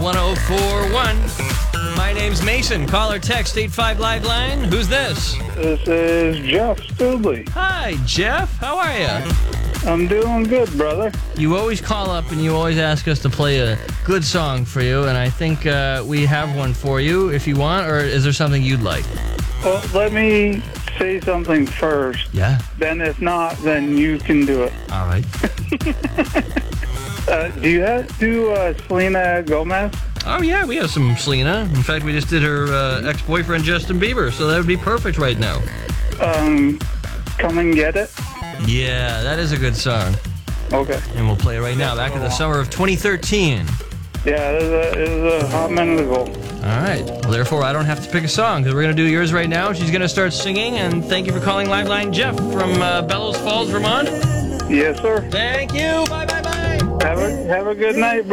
1041. My name's Mason. Call or text 85 Live Line. Who's this? This is Jeff Studley. Hi, Jeff. How are you? I'm doing good, brother. You always call up and you always ask us to play a good song for you, and I think we have one for you if you want, or is there something you'd like? Well, let me say something first. Yeah. Then if not, then you can do it. All right. Do you do Selena Gomez? Oh, yeah, we have some Selena. In fact, we just did her ex-boyfriend, Justin Bieber, so that would be perfect right now. Come and Get It? Yeah, that is a good song. Okay. And we'll play it right now, back in the summer of 2013. Yeah, it was a hot minute ago. All right. Well, therefore, I don't have to pick a song, because we're going to do yours right now. She's going to start singing, and thank you for calling Live Line Jeff from Bellows Falls, Vermont. Yes, sir. Thank you. Bye. Have a good night,